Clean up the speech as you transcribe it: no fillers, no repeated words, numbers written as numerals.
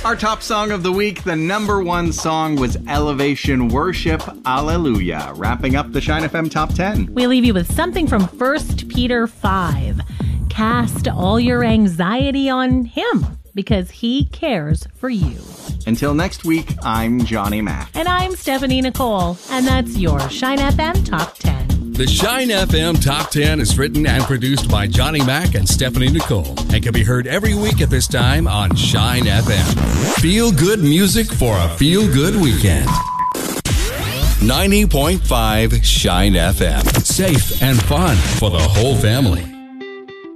Our top song of the week, the number one song, was Elevation Worship, Alleluia, wrapping up the Shine FM Top 10. We leave you with something from 1 Peter 5. Cast all your anxiety on Him, because He cares for you. Until next week, I'm Johnny Mac. And I'm Stephanie Nicole, and that's your Shine FM Top 10. The Shine FM Top 10 is written and produced by Johnny Mac and Stephanie Nicole and can be heard every week at this time on Shine FM. Feel good music for a feel-good weekend. 90.5 Shine FM. Safe and fun for the whole family.